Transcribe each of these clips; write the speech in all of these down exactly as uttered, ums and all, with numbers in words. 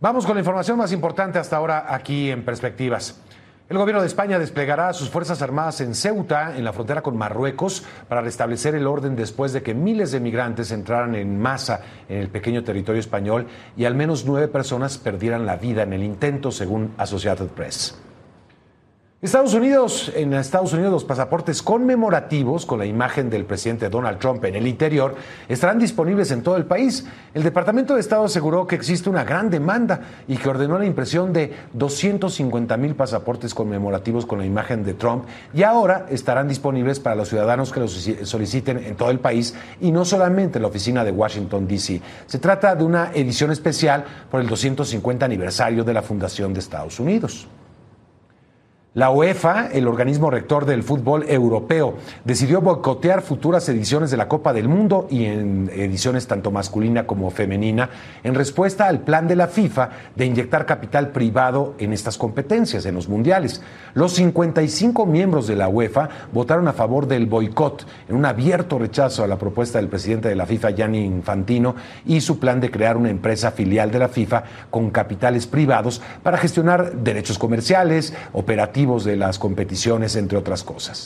Vamos con la información más importante hasta ahora aquí en Perspectivas. El gobierno de España desplegará sus Fuerzas Armadas en Ceuta, en la frontera con Marruecos, para restablecer el orden después de que miles de migrantes entraran en masa en el pequeño territorio español y al menos nueve personas perdieran la vida en el intento, según Associated Press. Estados Unidos, en Estados Unidos los pasaportes conmemorativos con la imagen del presidente Donald Trump en el interior estarán disponibles en todo el país. El Departamento de Estado aseguró que existe una gran demanda y que ordenó la impresión de doscientos cincuenta mil pasaportes conmemorativos con la imagen de Trump y ahora estarán disponibles para los ciudadanos que los soliciten en todo el país y no solamente en la oficina de Washington, D C Se trata de una edición especial por el doscientos cincuenta aniversario de la fundación de Estados Unidos. La UEFA, el organismo rector del fútbol europeo, decidió boicotear futuras ediciones de la Copa del Mundo y en ediciones tanto masculina como femenina en respuesta al plan de la FIFA de inyectar capital privado en estas competencias, en los mundiales. Los cincuenta y cinco miembros de la UEFA votaron a favor del boicot en un abierto rechazo a la propuesta del presidente de la FIFA, Gianni Infantino, y su plan de crear una empresa filial de la FIFA con capitales privados para gestionar derechos comerciales, operativos de las competiciones, entre otras cosas.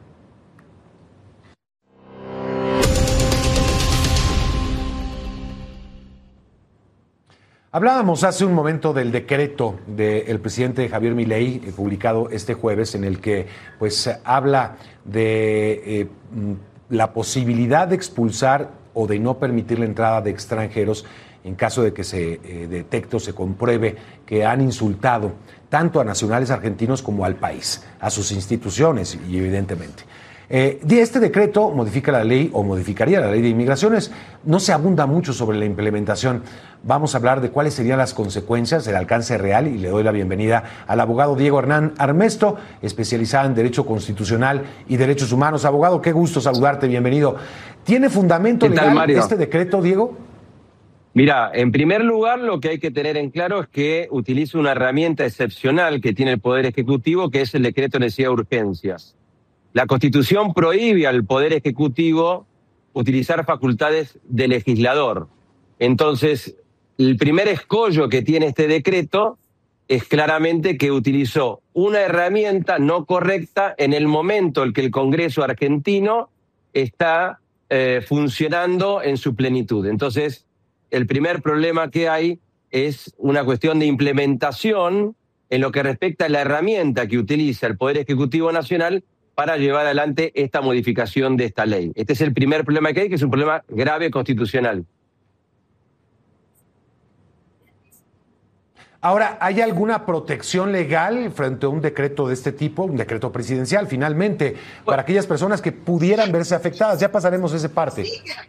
Hablábamos hace un momento del decreto del presidente Javier Milei, eh, publicado este jueves, en el que pues habla de eh, la posibilidad de expulsar o de no permitir la entrada de extranjeros en caso de que se eh, detecte o se compruebe que han insultado tanto a nacionales argentinos como al país, a sus instituciones y evidentemente. Eh, este decreto modifica la ley o modificaría la ley de inmigraciones. No se abunda mucho sobre la implementación. Vamos a hablar de cuáles serían las consecuencias, el alcance real, y le doy la bienvenida al abogado Diego Hernán Armesto, especializado en Derecho Constitucional y Derechos Humanos. Abogado, qué gusto saludarte, bienvenido. ¿Tiene fundamento ¿Qué tal, legal Mario? este decreto, Diego? Mira, en primer lugar, lo que hay que tener en claro es que utiliza una herramienta excepcional que tiene el Poder Ejecutivo, que es el decreto de necesidad de urgencias. La Constitución prohíbe al Poder Ejecutivo utilizar facultades de legislador. Entonces, el primer escollo que tiene este decreto es claramente que utilizó una herramienta no correcta en el momento en que el Congreso argentino está eh, funcionando en su plenitud. Entonces, el primer problema que hay es una cuestión de implementación en lo que respecta a la herramienta que utiliza el Poder Ejecutivo Nacional para llevar adelante esta modificación de esta ley. Este es el primer problema que hay, que es un problema grave constitucional. Ahora, ¿hay alguna protección legal frente a un decreto de este tipo, un decreto presidencial, finalmente, para aquellas personas que pudieran verse afectadas? Ya pasaremos a esa parte.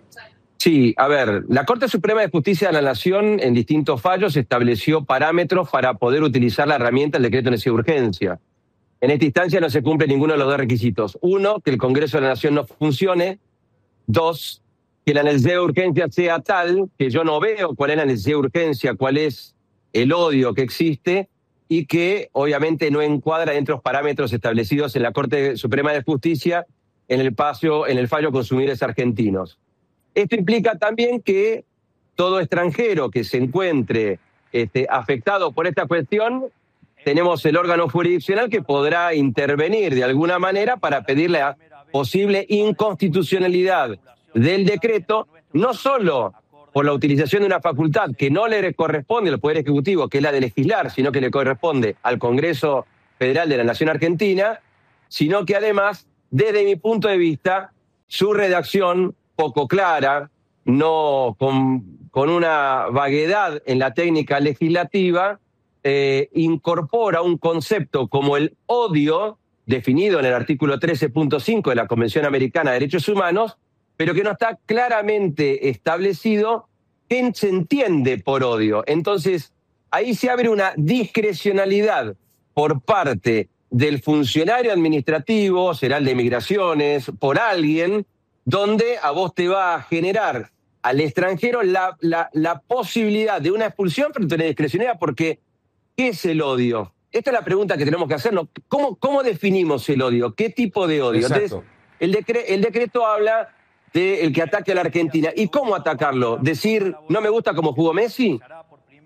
Sí, a ver, la Corte Suprema de Justicia de la Nación en distintos fallos estableció parámetros para poder utilizar la herramienta del decreto de necesidad de urgencia. En esta instancia no se cumple ninguno de los dos requisitos. Uno, que el Congreso de la Nación no funcione. Dos, que la necesidad de urgencia sea tal que yo no veo cuál es la necesidad de urgencia, cuál es el odio que existe y que obviamente no encuadra dentro de los parámetros establecidos en la Corte Suprema de Justicia en el, paso, en el fallo Consumidores Argentinos. Esto implica también que todo extranjero que se encuentre este, afectado por esta cuestión, tenemos el órgano jurisdiccional que podrá intervenir de alguna manera para pedir la posible inconstitucionalidad del decreto, no solo por la utilización de una facultad que no le corresponde al Poder Ejecutivo, que es la de legislar, sino que le corresponde al Congreso Federal de la Nación Argentina, sino que además, desde mi punto de vista, su redacción poco clara, no con, con una vaguedad en la técnica legislativa, eh, incorpora un concepto como el odio, definido en el artículo trece punto cinco de la Convención Americana de Derechos Humanos, pero que no está claramente establecido qué se entiende por odio. Entonces, ahí se abre una discrecionalidad por parte del funcionario administrativo, será el de migraciones, por alguien, donde a vos te va a generar al extranjero la, la, la posibilidad de una expulsión frente a una discrecionalidad, porque ¿qué es el odio? Esta es la pregunta que tenemos que hacernos. ¿Cómo, cómo definimos el odio? ¿Qué tipo de odio? Exacto. Entonces, el, decre- el decreto habla del que ataque a la Argentina. ¿Y cómo atacarlo? ¿Decir, no me gusta cómo jugó Messi?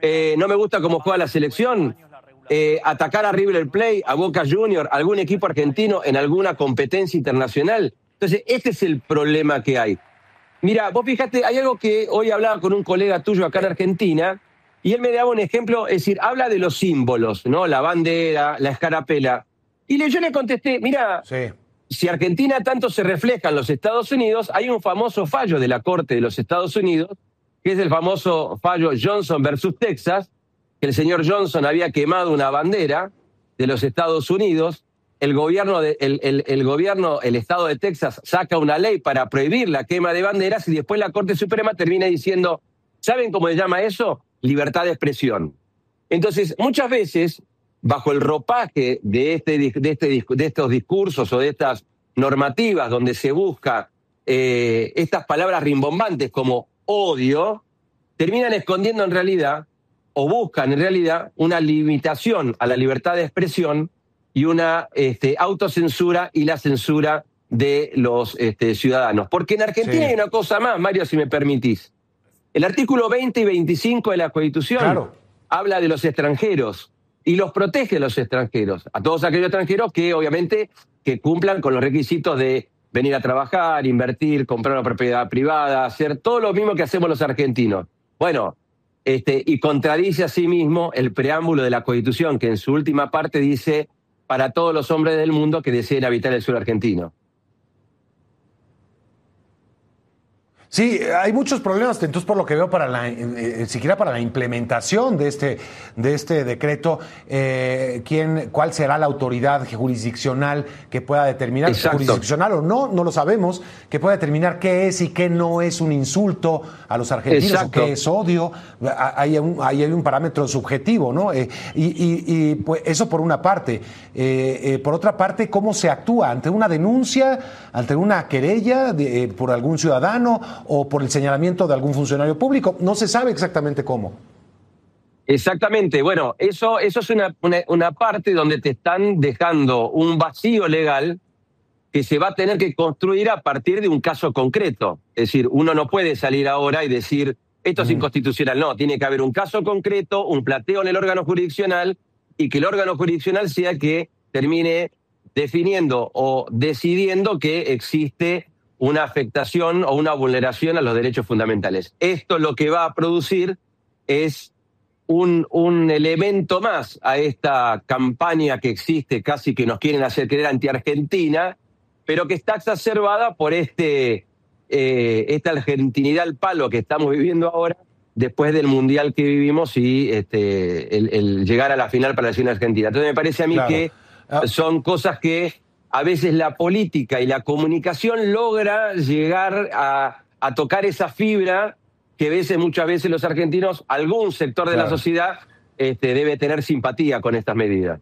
eh, no me gusta cómo juega la selección, eh, atacar a River Plate, a Boca Juniors, a algún equipo argentino en alguna competencia internacional. Entonces, este es el problema que hay. Mira, vos fíjate, hay algo que hoy hablaba con un colega tuyo acá en Argentina, y él me daba un ejemplo, es decir, habla de los símbolos, ¿no? La bandera, la escarapela. Y le, yo le contesté, mira, sí. Si Argentina tanto se refleja en los Estados Unidos, hay un famoso fallo de la Corte de los Estados Unidos, que es el famoso fallo Johnson versus Texas, que el señor Johnson había quemado una bandera de los Estados Unidos, el gobierno, de, el, el, el gobierno, el estado de Texas saca una ley para prohibir la quema de banderas y después la Corte Suprema termina diciendo, ¿saben cómo se llama eso? Libertad de expresión. Entonces, muchas veces, bajo el ropaje de, este, de, este, de estos discursos o de estas normativas donde se busca eh, estas palabras rimbombantes como odio, terminan escondiendo en realidad, o buscan en realidad, una limitación a la libertad de expresión y una este, autocensura y la censura de los este, ciudadanos. Porque en Argentina sí. hay una cosa más, Mario, si me permitís. El artículo veinte y veinticinco de la Constitución claro. habla de los extranjeros y los protege a los extranjeros, a todos aquellos extranjeros que obviamente que cumplan con los requisitos de venir a trabajar, invertir, comprar una propiedad privada, hacer todo lo mismo que hacemos los argentinos. Bueno, este, y contradice a sí mismo el preámbulo de la Constitución, que en su última parte dice para todos los hombres del mundo que deseen habitar el suelo argentino. Sí, hay muchos problemas, entonces por lo que veo, para la, eh, siquiera para la implementación de este, de este decreto, eh, ¿quién, ¿cuál será la autoridad jurisdiccional que pueda determinar, Exacto. jurisdiccional o no, no lo sabemos, que pueda determinar qué es y qué no es un insulto a los argentinos Exacto. o qué es odio? Hay un, hay un parámetro subjetivo, ¿no? Eh, y, y, y pues eso por una parte. Eh, eh, por otra parte, ¿cómo se actúa ante una denuncia, ante una querella de, eh, por algún ciudadano o por el señalamiento de algún funcionario público? No se sabe exactamente cómo. Exactamente. Bueno, eso, eso es una, una, una parte donde te están dejando un vacío legal que se va a tener que construir a partir de un caso concreto. Es decir, uno no puede salir ahora y decir, esto es mm. inconstitucional. No, tiene que haber un caso concreto, un plateo en el órgano jurisdiccional y que el órgano jurisdiccional sea el que termine definiendo o decidiendo que existe una afectación o una vulneración a los derechos fundamentales. Esto lo que va a producir es un, un elemento más a esta campaña que existe, casi que nos quieren hacer creer anti-argentina, pero que está exacerbada por este, eh, esta argentinidad al palo que estamos viviendo ahora, después del mundial que vivimos y este, el, el llegar a la final para la selección argentina. Entonces me parece a mí claro. que son cosas que a veces la política y la comunicación logra llegar a, a tocar esa fibra que a veces, muchas veces los argentinos, algún sector de claro. la sociedad este, debe tener simpatía con estas medidas.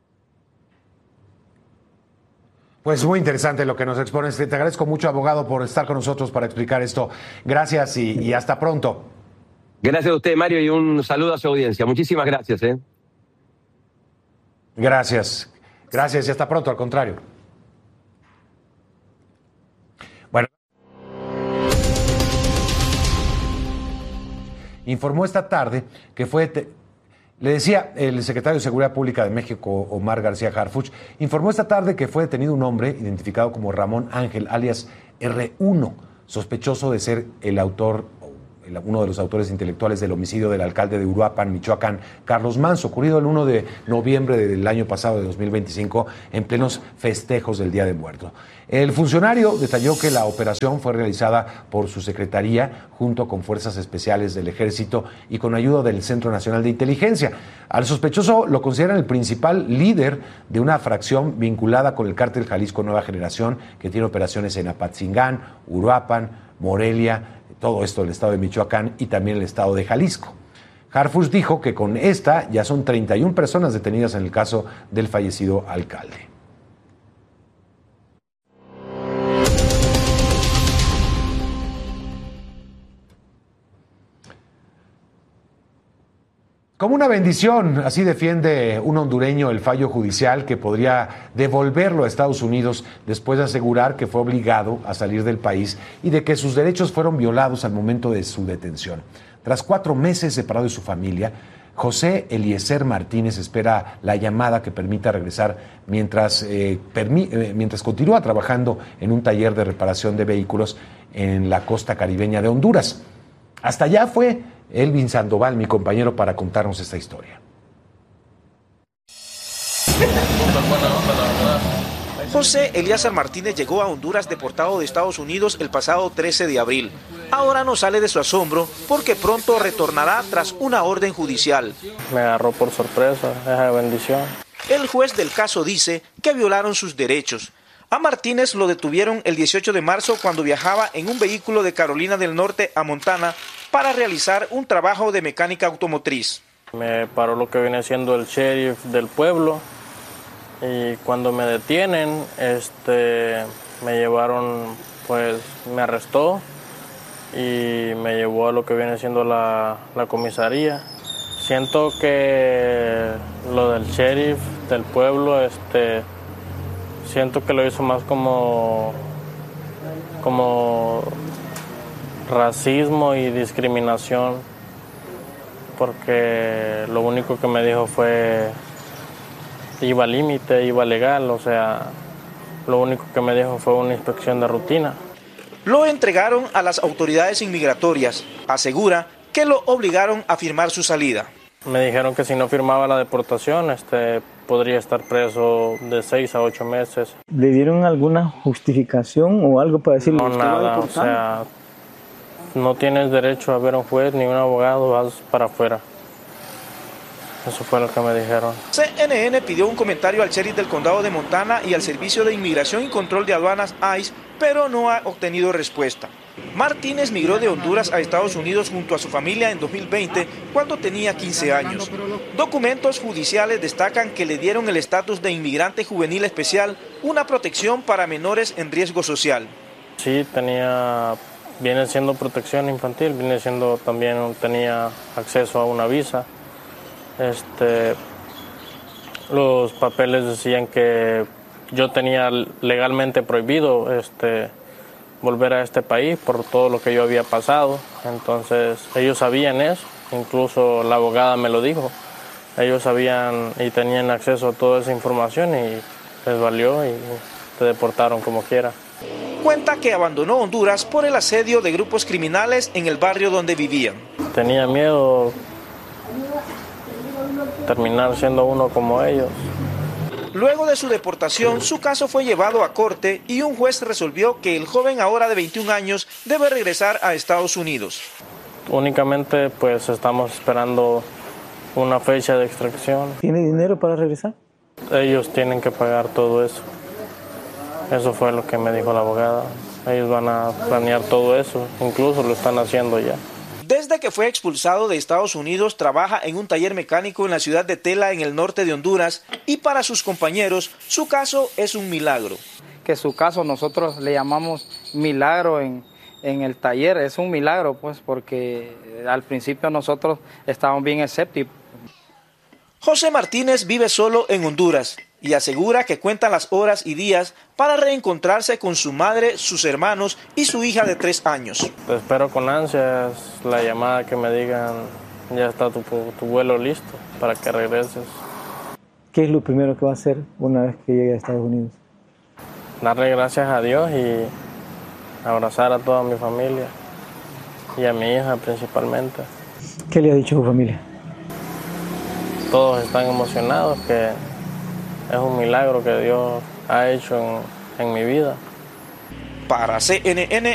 Pues muy interesante lo que nos expones. Te agradezco mucho, abogado, por estar con nosotros para explicar esto. Gracias y, y hasta pronto. Gracias a usted, Mario, y un saludo a su audiencia. Muchísimas gracias. ¿eh? Gracias. Gracias y hasta pronto, al contrario. Bueno. Informó esta tarde que fue... Te- Le decía, el secretario de Seguridad Pública de México, Omar García Harfuch, informó esta tarde que fue detenido un hombre identificado como Ramón Ángel, alias erre uno, sospechoso de ser el autor, uno de los autores intelectuales del homicidio del alcalde de Uruapan, Michoacán, Carlos Manso, ocurrido el primero de noviembre del año pasado, de dos mil veinticinco, en plenos festejos del Día de Muertos. El funcionario detalló que la operación fue realizada por su secretaría junto con fuerzas especiales del Ejército y con ayuda del Centro Nacional de Inteligencia. Al sospechoso lo consideran el principal líder de una fracción vinculada con el cártel Jalisco Nueva Generación, que tiene operaciones en Apatzingán, Uruapan, Morelia, todo esto del estado de Michoacán y también el estado de Jalisco. Harfuch dijo que con esta ya son treinta y una personas detenidas en el caso del fallecido alcalde. Como una bendición, así defiende un hondureño el fallo judicial que podría devolverlo a Estados Unidos después de asegurar que fue obligado a salir del país y de que sus derechos fueron violados al momento de su detención. Tras cuatro meses separado de su familia, José Eliezer Martínez espera la llamada que permita regresar mientras, eh, permi eh, mientras continúa trabajando en un taller de reparación de vehículos en la costa caribeña de Honduras. Hasta allá fue Elvin Sandoval, mi compañero, para contarnos esta historia. José Eliezer Martínez llegó a Honduras deportado de Estados Unidos el pasado trece de abril. Ahora no sale de su asombro porque pronto retornará tras una orden judicial. Me agarró por sorpresa, esa bendición. El juez del caso dice que violaron sus derechos. A Martínez lo detuvieron el dieciocho de marzo cuando viajaba en un vehículo de Carolina del Norte a Montana para realizar un trabajo de mecánica automotriz. Me paró lo que viene siendo el sheriff del pueblo. Y cuando me detienen, este, me llevaron, pues me arrestó y me llevó a lo que viene siendo la, la comisaría. Siento que lo del sheriff del pueblo, este, siento que lo hizo más como, como racismo y discriminación, porque lo único que me dijo fue iba límite, iba legal, o sea, lo único que me dijo fue una inspección de rutina. Lo entregaron a las autoridades inmigratorias. Asegura que lo obligaron a firmar su salida. Me dijeron que si no firmaba la deportación, este, podría estar preso de seis a ocho meses. ¿Le dieron alguna justificación o algo para decirle? No, nada, o sea, no tienes derecho a ver a un juez ni un abogado, vas para afuera. Eso fue lo que me dijeron. C N N pidió un comentario al sheriff del condado de Montana y al Servicio de Inmigración y Control de Aduanas I C E, pero no ha obtenido respuesta. Martínez migró de Honduras a Estados Unidos junto a su familia en dos mil veinte, cuando tenía quince años. Documentos judiciales destacan que le dieron el estatus de inmigrante juvenil especial, una protección para menores en riesgo social. Sí, tenía, viene siendo protección infantil, viene siendo también, tenía acceso a una visa. Este, los papeles decían que yo tenía legalmente prohibido este, volver a este país por todo lo que yo había pasado. Entonces ellos sabían eso, incluso la abogada me lo dijo. Ellos sabían y tenían acceso a toda esa información y les valió y te deportaron como quiera. Cuenta que abandonó Honduras por el asedio de grupos criminales en el barrio donde vivían. Tenía miedo terminar siendo uno como ellos. Luego de su deportación, su caso fue llevado a corte y un juez resolvió que el joven, ahora de veintiún años, debe regresar a Estados Unidos. Únicamente pues estamos esperando una fecha de extracción. ¿Tiene dinero para regresar? Ellos tienen que pagar todo eso. Eso fue lo que me dijo la abogada. Ellos van a planear todo eso, incluso lo están haciendo ya. Desde que fue expulsado de Estados Unidos, trabaja en un taller mecánico en la ciudad de Tela, en el norte de Honduras, y para sus compañeros, su caso es un milagro. Que su caso nosotros le llamamos milagro en, en el taller, es un milagro, pues, porque al principio nosotros estábamos bien escépticos. José Martínez vive solo en Honduras y asegura que cuenta las horas y días para reencontrarse con su madre, sus hermanos y su hija de tres años. Espero con ansias la llamada que me digan, ya está tu, tu vuelo listo para que regreses. ¿Qué es lo primero que va a hacer una vez que llegue a Estados Unidos? Darle gracias a Dios y abrazar a toda mi familia y a mi hija principalmente. ¿Qué le ha dicho su familia? Todos están emocionados, que es un milagro que Dios ha hecho en, en mi vida. Para C N N,